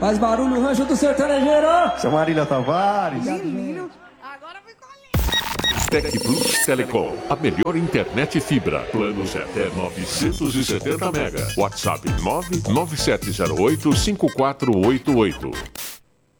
Faz barulho no rancho do sertanejeiro. Seu Marília Tavares. Menino, agora ficou lindo. Tec Plus Telecom, a melhor internet fibra. Planos até 970 mega. WhatsApp 997085488.